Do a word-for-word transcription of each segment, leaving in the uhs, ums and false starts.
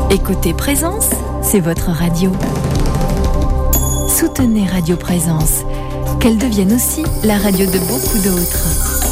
Écoutez Présence, c'est votre radio. Soutenez Radio Présence, qu'elle devienne aussi la radio de beaucoup d'autres.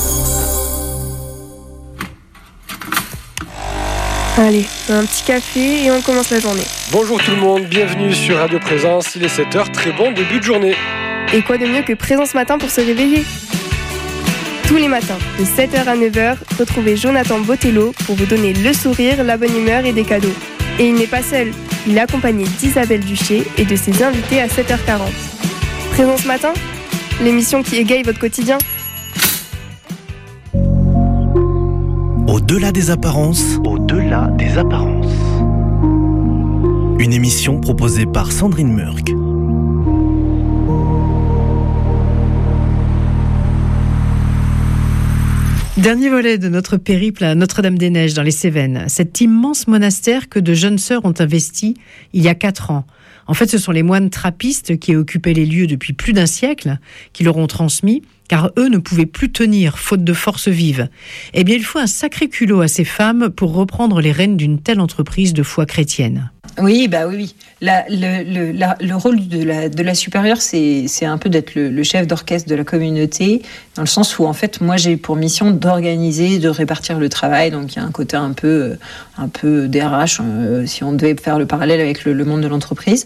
Allez, un petit café et on commence la journée. Bonjour tout le monde, bienvenue sur Radio Présence, il est sept heures, très bon début de journée. Et quoi de mieux que Présence Matin pour se réveiller ? Tous les matins, de sept heures à neuf heures, retrouvez Jonathan Botello pour vous donner le sourire, la bonne humeur et des cadeaux. Et il n'est pas seul, il est accompagné d'Isabelle Duché et de ses invités à sept heures quarante. Présence Matin, l'émission qui égaye votre quotidien. Au-delà des apparences, Au-delà des apparences. une émission proposée par Sandrine Murk. Dernier volet de notre périple à Notre-Dame-des-Neiges dans les Cévennes, cet immense monastère que de jeunes sœurs ont investi il y a quatre ans. En fait, ce sont les moines trappistes qui occupaient les lieux depuis plus d'un siècle, qui leur ont transmis, car eux ne pouvaient plus tenir, faute de force vive. Eh bien, il faut un sacré culot à ces femmes pour reprendre les rênes d'une telle entreprise de foi chrétienne. Oui, bah oui, oui. La, le, le, la, le rôle de la, de la supérieure, c'est, c'est un peu d'être le, le chef d'orchestre de la communauté, dans le sens où, en fait, moi, j'ai pour mission d'organiser, de répartir le travail. Donc, il y a un côté un peu, un peu D R H, euh, si on devait faire le parallèle avec le, le monde de l'entreprise.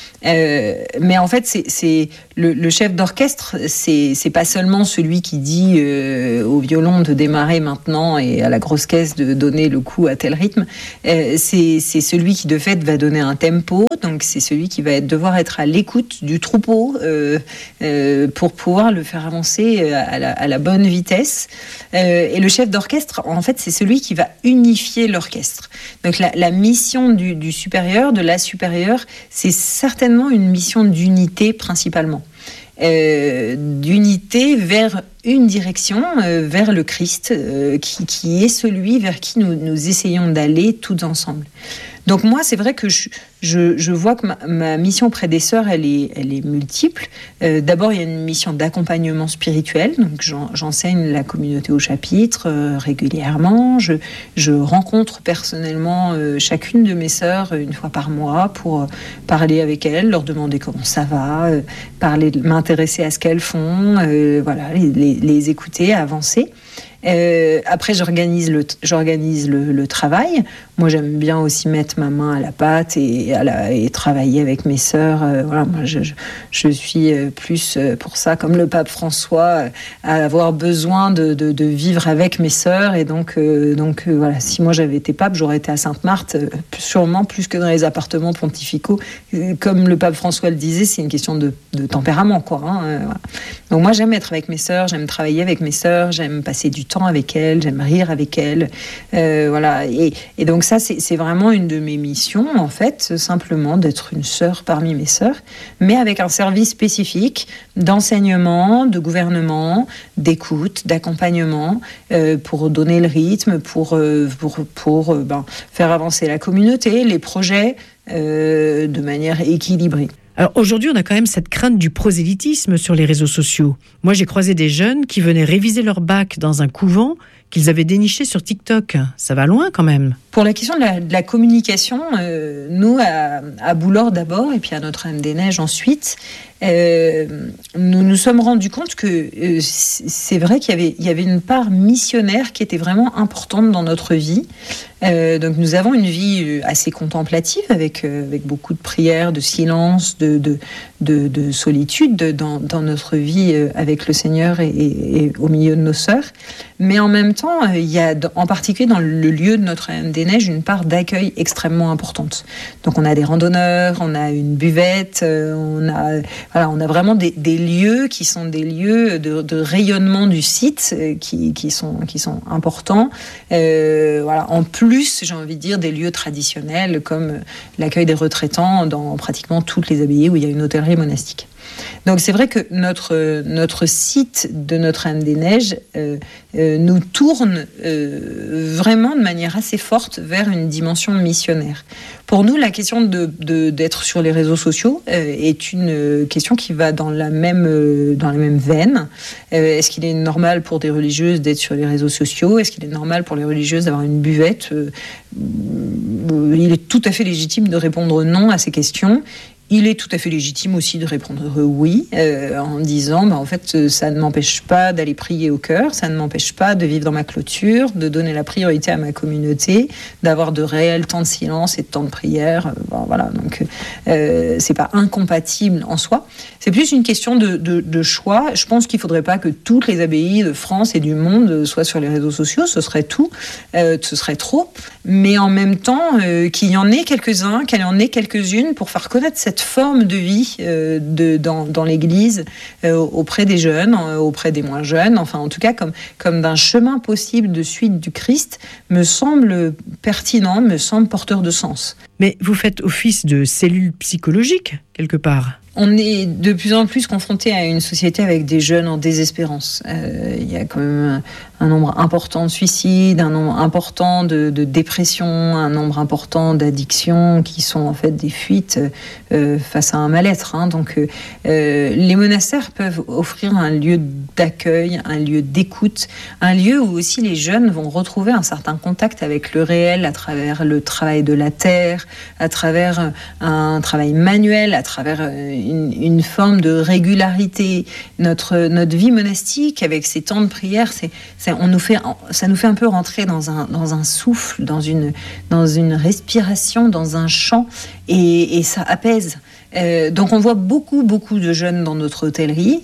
Euh, mais en fait, c'est, c'est le, le chef d'orchestre, c'est, c'est pas seulement celui qui dit euh, au violon de démarrer maintenant et à la grosse caisse de donner le coup à tel rythme. Euh, c'est, c'est celui qui de fait va donner un tempo. Donc c'est celui qui va être, devoir être à l'écoute du troupeau euh, euh, pour pouvoir le faire avancer à la, à la bonne vitesse. Euh, et le chef d'orchestre, en fait, c'est celui qui va unifier l'orchestre. Donc la, la mission du, du supérieur, de la supérieure, c'est certainement une mission d'unité principalement. Euh, d'unité vers une direction, euh, vers le Christ, euh, qui, qui est celui vers qui nous, nous essayons d'aller tous ensemble. Donc moi, c'est vrai que je, je, je vois que ma, ma mission auprès des sœurs, elle est, elle est multiple. Euh, d'abord, il y a une mission d'accompagnement spirituel. Donc j'en, j'enseigne la communauté au chapitre euh, régulièrement. Je, je rencontre personnellement euh, chacune de mes sœurs une fois par mois pour euh, parler avec elles, leur demander comment ça va, euh, parler, m'intéresser à ce qu'elles font, euh, voilà, les, les, les écouter, avancer. Euh, après, j'organise le, j'organise le, le travail. Moi, j'aime bien aussi mettre ma main à la pâte et, à la, et travailler avec mes sœurs. Euh, voilà, moi, je, je, je suis plus pour ça, comme le pape François, à avoir besoin de, de, de vivre avec mes sœurs. Et donc, euh, donc euh, voilà, si moi j'avais été pape, j'aurais été à Sainte-Marthe, euh, sûrement plus que dans les appartements pontificaux. Comme le pape François le disait, c'est une question de, de tempérament, quoi. Hein, euh, voilà. Donc moi, j'aime être avec mes sœurs, j'aime travailler avec mes sœurs, j'aime passer du temps avec elles, j'aime rire avec elles, euh, voilà. Et, et donc ça, c'est, c'est vraiment une de mes missions, en fait, simplement d'être une sœur parmi mes sœurs, mais avec un service spécifique d'enseignement, de gouvernement, d'écoute, d'accompagnement, euh, pour donner le rythme, pour euh, pour pour euh, ben, faire avancer la communauté, les projets euh, de manière équilibrée. Alors aujourd'hui, on a quand même cette crainte du prosélytisme sur les réseaux sociaux. Moi, j'ai croisé des jeunes qui venaient réviser leur bac dans un couvent qu'ils avaient déniché sur TikTok. Ça va loin quand même. Pour la question de la, de la communication, euh, nous, à, à Boulord d'abord, et puis à Notre-Dame-des-Neiges ensuite, euh, nous nous sommes rendus compte que euh, c'est vrai qu'il y avait, il y avait une part missionnaire qui était vraiment importante dans notre vie. Euh, donc nous avons une vie assez contemplative, avec, euh, avec beaucoup de prières, de silence, de, de, de, de solitude dans, dans notre vie euh, avec le Seigneur et, et, et au milieu de nos sœurs. Mais en même temps, euh, il y a en particulier dans le lieu de Notre-Dame-des-Neiges une part d'accueil extrêmement importante. Donc on a des randonneurs, on a une buvette, euh, on a voilà, on a vraiment des, des lieux qui sont des lieux de, de rayonnement du site euh, qui, qui sont qui sont importants. Euh, voilà, en plus, j'ai envie de dire des lieux traditionnels comme l'accueil des retraitants dans pratiquement toutes les abbayes où il y a une hôtellerie monastique. Donc c'est vrai que notre, notre site de Notre-Dame-des-Neiges euh, euh, nous tourne euh, vraiment de manière assez forte vers une dimension missionnaire. Pour nous, la question de, de, d'être sur les réseaux sociaux euh, est une question qui va dans la même, euh, dans la même veine. Euh, est-ce qu'il est normal pour des religieuses d'être sur les réseaux sociaux ? Est-ce qu'il est normal pour les religieuses d'avoir une buvette ? euh, Il il est tout à fait légitime de répondre non à ces questions. Il est tout à fait légitime aussi de répondre oui, euh, en disant bah, en fait ça ne m'empêche pas d'aller prier au cœur, ça ne m'empêche pas de vivre dans ma clôture, de donner la priorité à ma communauté, d'avoir de réels temps de silence et de temps de prière. Bon, voilà, donc euh, c'est pas incompatible en soi. C'est plus une question de, de, de choix. Je pense qu'il faudrait pas que toutes les abbayes de France et du monde soient sur les réseaux sociaux. Ce serait tout, euh, ce serait trop. Mais en même temps, euh, qu'il y en ait quelques-uns, qu'il y en ait quelques-unes pour faire connaître cette forme de vie euh, de, dans, dans l'Église euh, auprès des jeunes, euh, auprès des moins jeunes, enfin en tout cas comme, comme d'un chemin possible de suite du Christ, me semble pertinent, me semble porteur de sens. Mais vous faites office de cellule psychologique, quelque part. On est de plus en plus confronté à une société avec des jeunes en désespérance. Euh, il y a quand même un, un nombre important de suicides, un nombre important de, de dépressions, un nombre important d'addictions qui sont en fait des fuites euh, face à un mal-être. Hein. Donc euh, les monastères peuvent offrir un lieu d'accueil, un lieu d'écoute, un lieu où aussi les jeunes vont retrouver un certain contact avec le réel à travers le travail de la terre, à travers un travail manuel, à travers une, une forme de régularité. Notre, notre vie monastique, avec ces temps de prière, c'est, c'est, on nous fait, ça nous fait un peu rentrer dans un, dans un souffle, dans une, dans une respiration, dans un chant, et, et ça apaise. Euh, donc on voit beaucoup beaucoup de jeunes dans notre hôtellerie.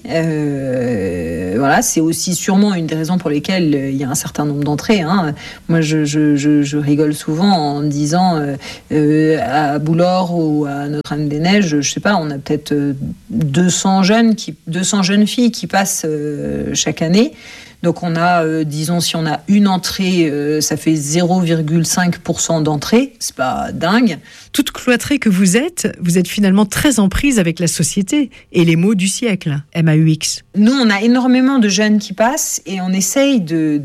Euh, voilà, c'est aussi sûrement une des raisons pour lesquelles il y a un certain nombre d'entrées. Hein. Moi, je, je, je, je rigole souvent en disant euh, euh, à Boulor ou à Notre-Dame-des-Neiges, je sais pas, on a peut-être deux cents jeunes qui, deux cents jeunes filles qui passent euh, chaque année. Donc on a, euh, disons, si on a une entrée, euh, ça fait zéro virgule cinq pour cent d'entrée. C'est pas dingue. Toute cloîtrée que vous êtes, vous êtes finalement très en prise avec la société et les mots du siècle, M A U X. Nous, on a énormément de jeunes qui passent et on essaye de,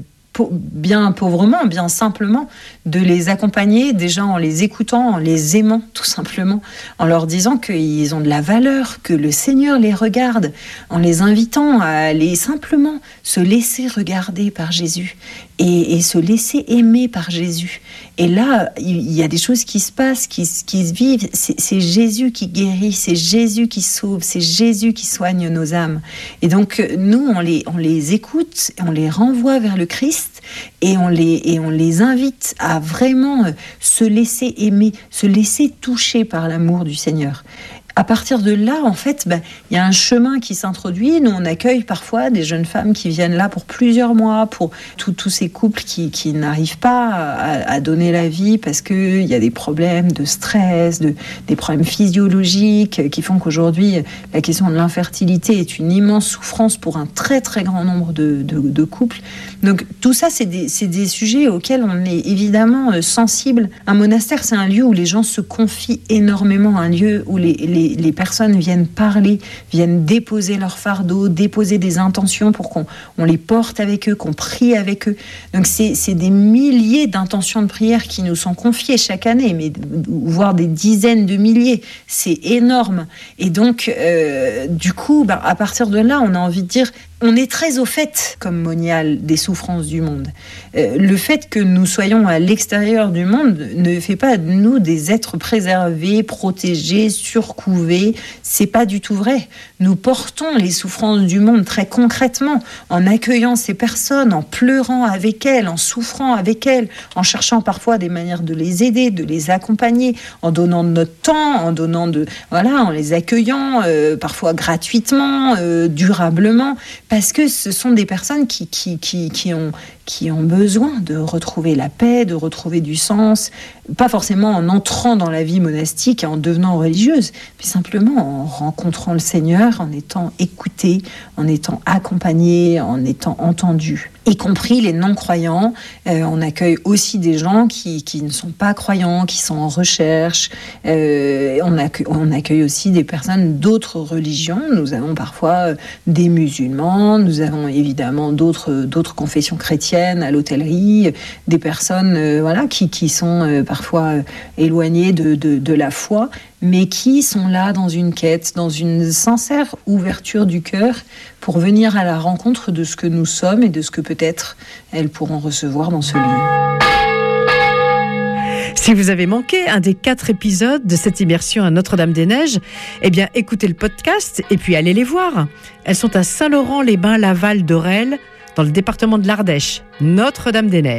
bien pauvrement, bien simplement, de les accompagner déjà en les écoutant, en les aimant tout simplement, en leur disant qu'ils ont de la valeur, que le Seigneur les regarde, en les invitant à aller simplement se laisser regarder par Jésus et, et se laisser aimer par Jésus. Et là, il y a des choses qui se passent, qui, qui se vivent. C'est, c'est Jésus qui guérit, c'est Jésus qui sauve, c'est Jésus qui soigne nos âmes. Et donc, nous, on les, on les écoute, on les renvoie vers le Christ et on les, et on les invite à vraiment se laisser aimer, se laisser toucher par l'amour du Seigneur. À partir de là, en fait, ben, y a un chemin qui s'introduit. Nous, on accueille parfois des jeunes femmes qui viennent là pour plusieurs mois, pour tous ces couples qui, qui n'arrivent pas à, à donner la vie parce qu'il y a des problèmes de stress, de, des problèmes physiologiques qui font qu'aujourd'hui, la question de l'infertilité est une immense souffrance pour un très très grand nombre de, de, de couples. Donc tout ça, c'est des, c'est des sujets auxquels on est évidemment sensible. Un monastère, c'est un lieu où les gens se confient énormément, un lieu où les, les Les, les personnes viennent parler, viennent déposer leur fardeau, déposer des intentions pour qu'on on les porte avec eux, qu'on prie avec eux. Donc c'est, c'est des milliers d'intentions de prière qui nous sont confiées chaque année, mais voire des dizaines de milliers. C'est énorme. Et donc, euh, du coup, bah, à partir de là, on a envie de dire, on est très au fait, comme monial, des souffrances du monde. Euh, le fait que nous soyons à l'extérieur du monde ne fait pas de nous des êtres préservés, protégés, surcouvés. C'est pas du tout vrai. Nous portons les souffrances du monde très concrètement, en accueillant ces personnes, en pleurant avec elles, en souffrant avec elles, en cherchant parfois des manières de les aider, de les accompagner, en donnant de notre temps, en donnant de, voilà, en les accueillant, euh, parfois gratuitement, euh, durablement. Parce que ce sont des personnes qui, qui, qui, qui, ont, qui ont besoin de retrouver la paix, de retrouver du sens, pas forcément en entrant dans la vie monastique et en devenant religieuse, mais simplement en rencontrant le Seigneur, en étant écoutée, en étant accompagnée, en étant entendue. Y compris les non-croyants. Euh, on accueille aussi des gens qui, qui ne sont pas croyants, qui sont en recherche. Euh, on, accueille, on accueille aussi des personnes d'autres religions. Nous avons parfois des musulmans, nous avons évidemment d'autres, d'autres confessions chrétiennes à l'hôtellerie, des personnes euh, voilà, qui, qui sont euh, parfois éloignées de, de, de la foi, mais qui sont là dans une quête, dans une sincère ouverture du cœur pour venir à la rencontre de ce que nous sommes et de ce que peut-être elles pourront recevoir dans ce lieu. Si vous avez manqué un des quatre épisodes de cette immersion à Notre-Dame-des-Neiges, eh bien écoutez le podcast et puis allez les voir. Elles sont à Saint-Laurent-les-Bains-Laval d'Orel, dans le département de l'Ardèche, Notre-Dame-des-Neiges.